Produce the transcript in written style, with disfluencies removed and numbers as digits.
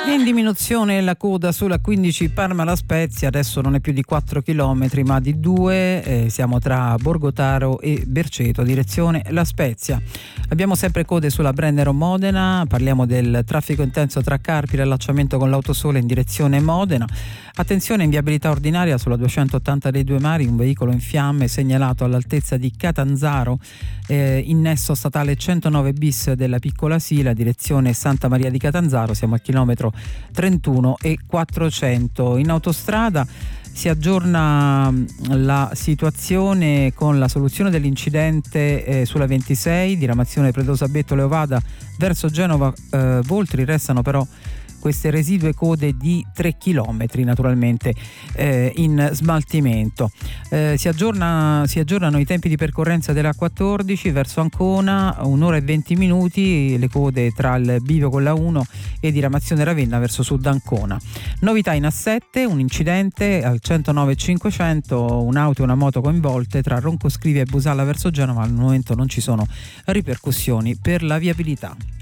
In diminuzione la coda sulla 15 Parma La Spezia, adesso non è più di 4 km ma di 2, siamo tra Borgotaro e Berceto, direzione La Spezia. Abbiamo sempre code sulla Brennero Modena, parliamo del traffico intenso tra Carpi, l'allacciamento con l'Autosole in direzione Modena. Attenzione, in viabilità ordinaria sulla 280 dei Due Mari, un veicolo in fiamme segnalato all'altezza di Catanzaro, innesso statale 109 bis della Piccola Sila, direzione Santa Maria di Catanzaro, siamo al chilometro 31 e 400. In autostrada si aggiorna la situazione con la soluzione dell'incidente sulla 26, diramazione Predosa-Bettole-Ovada verso Genova Voltri. Restano però queste residue code di 3 km naturalmente in smaltimento. Si aggiornano i tempi di percorrenza della 14 verso Ancona, 1 ora e 20 minuti, le code tra il bivio con la 1 e diramazione Ravenna verso sud Ancona. Novità in A7, un incidente al 109 500, un'auto e una moto coinvolte tra Roncoscrivia e Busalla verso Genova. Al momento non ci sono ripercussioni per la viabilità.